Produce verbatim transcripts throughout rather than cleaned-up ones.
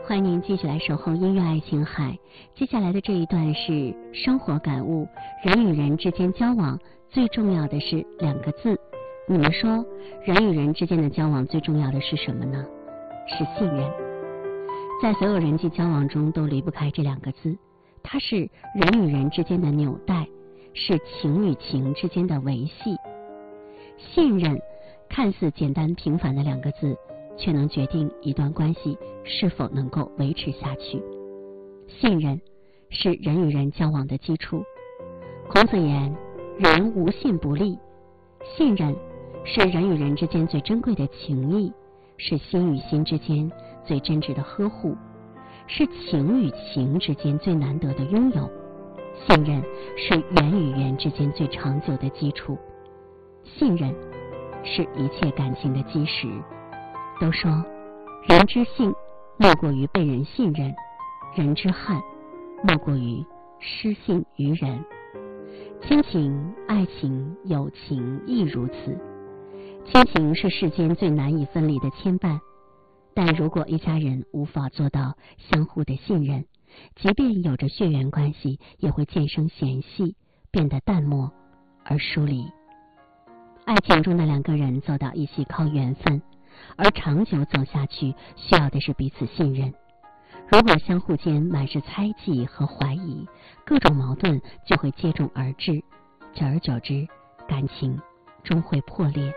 欢迎您继续来守候音乐爱琴海。接下来的这一段是生活感悟，人与人之间交往最重要的是两个字。你们说，人与人之间的交往最重要的是什么呢？是信任。在所有人际交往中都离不开这两个字，它是人与人之间的纽带，是情与情之间的维系。信任看似简单平凡的两个字，却能决定一段关系是否能够维持下去。信任是人与人交往的基础。孔子言：人无信不立。信任是人与人之间最珍贵的情谊，是心与心之间最真挚的呵护，是情与情之间最难得的拥有。信任是缘与缘之间最长久的基础。信任是一切感情的基石。都说人之幸莫过于被人信任，人之憾莫过于失信于人。亲情、爱情、友情亦如此。亲情是世间最难以分离的牵绊，但如果一家人无法做到相互的信任，即便有着血缘关系，也会渐生嫌隙，变得淡漠而疏离。爱情中的两个人走到一起靠缘分，而长久走下去需要的是彼此信任。如果相互间满是猜忌和怀疑，各种矛盾就会接踵而至，久而久之，感情终会破裂。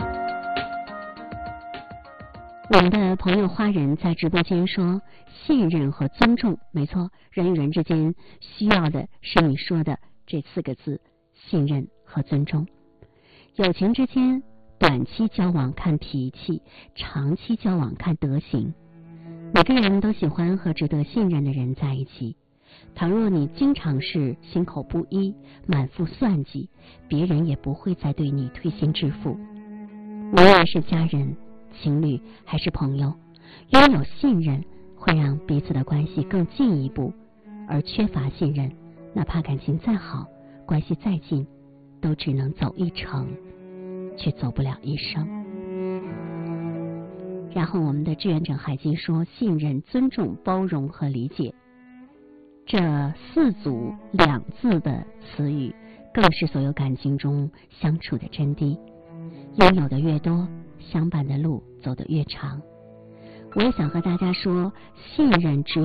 我们的朋友花人在直播间说，信任和尊重，没错，人与人之间需要的是你说的这四个字，信任和尊重。友情之间，短期交往看脾气，长期交往看德行。每个人都喜欢和值得信任的人在一起。倘若你经常是心口不一，满腹算计，别人也不会再对你推心置腹。无论是家人、情侣还是朋友，拥有信任会让彼此的关系更进一步，而缺乏信任，哪怕感情再好，关系再近，都只能走一程，却走不了一生。然后我们的志愿者海基说，信任、尊重、包容和理解，这四组两字的词语更是所有感情中相处的真谛。拥有的越多，相伴的路走得越长。我也想和大家说，信任只